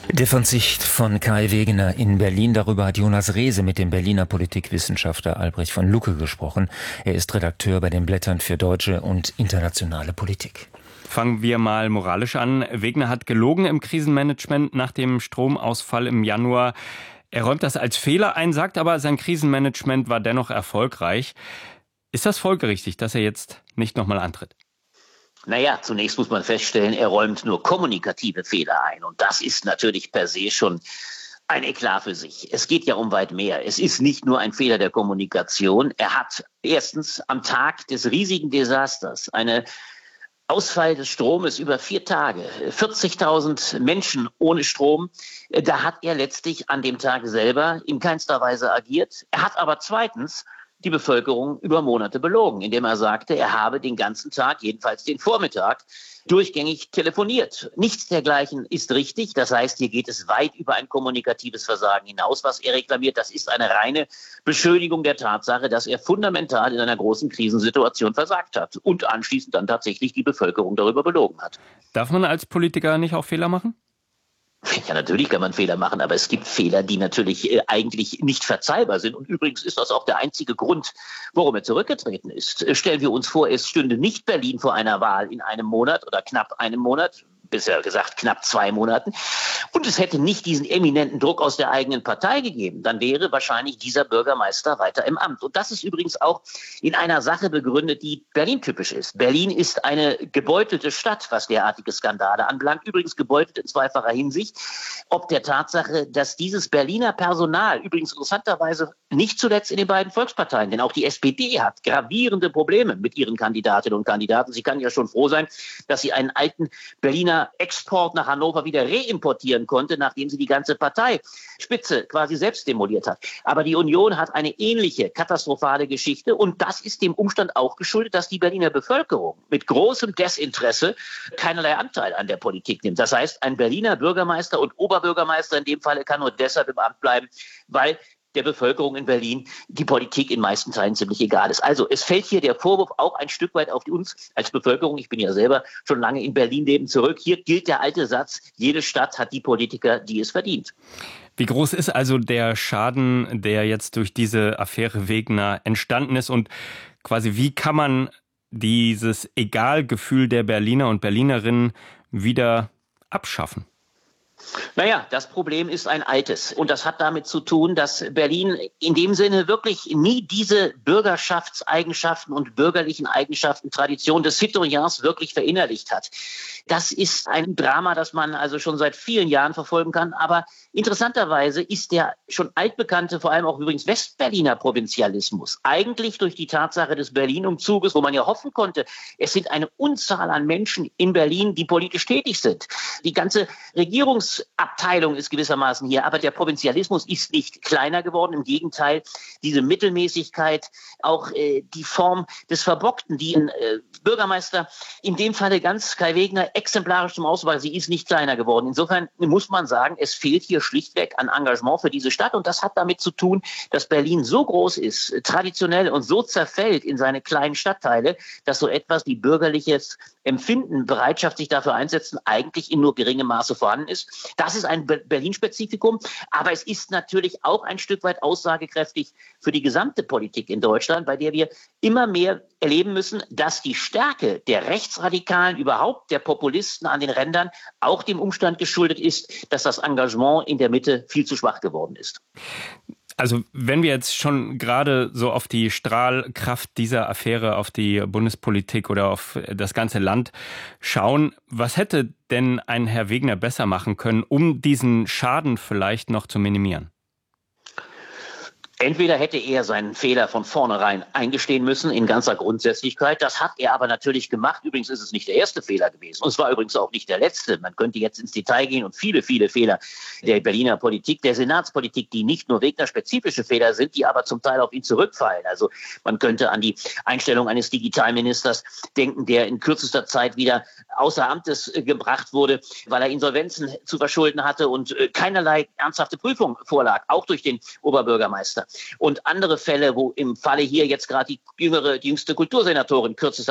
Der Verzicht von Kai Wegener in Berlin. Darüber hat Jonas Rehse mit dem Berliner Politikwissenschaftler Albrecht von Lucke gesprochen. Er ist Redakteur bei den Blättern für deutsche und internationale Politik. Fangen wir mal moralisch an. Wegener hat gelogen im Krisenmanagement nach dem Stromausfall im Januar. Er räumt das als Fehler ein, sagt aber, sein Krisenmanagement war dennoch erfolgreich. Ist das folgerichtig, dass er jetzt nicht nochmal antritt? Naja, zunächst muss man feststellen, er räumt nur kommunikative Fehler ein. Und das ist natürlich per se schon ein Eklat für sich. Es geht ja um weit mehr. Es ist nicht nur ein Fehler der Kommunikation. Er hat erstens am Tag des riesigen Desasters eine Ausfall des Stromes über 4 Tage, 40.000 Menschen ohne Strom. Da hat er letztlich an dem Tag selber in keinster Weise agiert. Er hat aber zweitens die Bevölkerung über Monate belogen, indem er sagte, er habe den ganzen Tag, jedenfalls den Vormittag, durchgängig telefoniert. Nichts dergleichen ist richtig. Das heißt, hier geht es weit über ein kommunikatives Versagen hinaus. Was er reklamiert, das ist eine reine Beschönigung der Tatsache, dass er fundamental in einer großen Krisensituation versagt hat und anschließend dann tatsächlich die Bevölkerung darüber belogen hat. Darf man als Politiker nicht auch Fehler machen? Ja, natürlich kann man Fehler machen, aber es gibt Fehler, die natürlich eigentlich nicht verzeihbar sind. Und übrigens ist das auch der einzige Grund, warum er zurückgetreten ist. Stellen wir uns vor, es stünde nicht Berlin vor einer Wahl in einem Monat oder knapp einem Monat, bisher gesagt knapp 2 Monaten, und es hätte nicht diesen eminenten Druck aus der eigenen Partei gegeben, dann wäre wahrscheinlich dieser Bürgermeister weiter im Amt. Und das ist übrigens auch in einer Sache begründet, die Berlin typisch ist. Berlin ist eine gebeutelte Stadt, was derartige Skandale anbelangt. Übrigens gebeutelt in zweifacher Hinsicht, ob der Tatsache, dass dieses Berliner Personal, übrigens interessanterweise nicht zuletzt in den beiden Volksparteien, denn auch die SPD hat gravierende Probleme mit ihren Kandidatinnen und Kandidaten. Sie kann ja schon froh sein, dass sie einen alten Berliner Export nach Hannover wieder reimportieren konnte, nachdem sie die ganze Parteispitze quasi selbst demoliert hat. Aber die Union hat eine ähnliche katastrophale Geschichte und das ist dem Umstand auch geschuldet, dass die Berliner Bevölkerung mit großem Desinteresse keinerlei Anteil an der Politik nimmt. Das heißt, ein Berliner Bürgermeister und Oberbürgermeister in dem Falle kann nur deshalb im Amt bleiben, weil der Bevölkerung in Berlin die Politik in meisten Teilen ziemlich egal ist. Also es fällt hier der Vorwurf auch ein Stück weit auf uns als Bevölkerung. Ich bin ja selber schon lange in Berlin leben zurück. Hier gilt der alte Satz, jede Stadt hat die Politiker, die es verdient. Wie groß ist also der Schaden, der jetzt durch diese Affäre Wegener entstanden ist und quasi wie kann man dieses Egalgefühl der Berliner und Berlinerinnen wieder abschaffen? Naja, das Problem ist ein altes. Und das hat damit zu tun, dass Berlin in dem Sinne wirklich nie diese Bürgerschaftseigenschaften und bürgerlichen Eigenschaften, Tradition des Citoyens wirklich verinnerlicht hat. Das ist ein Drama, das man also schon seit vielen Jahren verfolgen kann. Aber interessanterweise ist der schon altbekannte, vor allem auch übrigens Westberliner Provinzialismus eigentlich durch die Tatsache des Berlin-Umzuges, wo man ja hoffen konnte, es sind eine Unzahl an Menschen in Berlin, die politisch tätig sind. Die ganze Regierungsabteilung ist gewissermaßen hier, aber der Provinzialismus ist nicht kleiner geworden. Im Gegenteil, diese Mittelmäßigkeit, auch die Form des Verbockten, die ein Bürgermeister in dem Falle ganz Kai Wegener exemplarisch zum Ausdruck bringt, sie ist nicht kleiner geworden. Insofern muss man sagen, es fehlt hier schlichtweg an Engagement für diese Stadt. Und das hat damit zu tun, dass Berlin so groß ist, traditionell und so zerfällt in seine kleinen Stadtteile, dass so etwas wie bürgerliches Empfinden, Bereitschaft, sich dafür einsetzen, eigentlich in nur geringem Maße vorhanden ist. Das ist ein Berlin-Spezifikum, aber es ist natürlich auch ein Stück weit aussagekräftig für die gesamte Politik in Deutschland, bei der wir immer mehr erleben müssen, dass die Stärke der Rechtsradikalen, überhaupt der Populisten an den Rändern, auch dem Umstand geschuldet ist, dass das Engagement in der Mitte viel zu schwach geworden ist. Also wenn wir jetzt schon gerade so auf die Strahlkraft dieser Affäre, auf die Bundespolitik oder auf das ganze Land schauen, was hätte denn ein Herr Wegener besser machen können, um diesen Schaden vielleicht noch zu minimieren? Entweder hätte er seinen Fehler von vornherein eingestehen müssen, in ganzer Grundsätzlichkeit. Das hat er aber natürlich gemacht. Übrigens ist es nicht der erste Fehler gewesen. Und es war übrigens auch nicht der letzte. Man könnte jetzt ins Detail gehen und viele, viele Fehler der Berliner Politik, der Senatspolitik, die nicht nur Wegener-spezifische Fehler sind, die aber zum Teil auf ihn zurückfallen. Also man könnte an die Einstellung eines Digitalministers denken, der in kürzester Zeit wieder außer Amtes gebracht wurde, weil er Insolvenzen zu verschulden hatte und keinerlei ernsthafte Prüfung vorlag, auch durch den Oberbürgermeister. Und andere Fälle, wo im Falle hier jetzt gerade die jüngste Kultursenatorin kürzester